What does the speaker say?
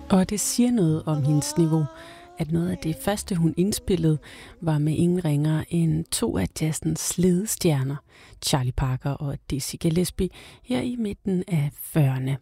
Og det siger noget om hendes niveau, at noget af det første, hun indspillede, var med ingen ringere end to af jazzens ledestjerner, Charlie Parker og Dizzy Gillespie, her i midten af 40'erne.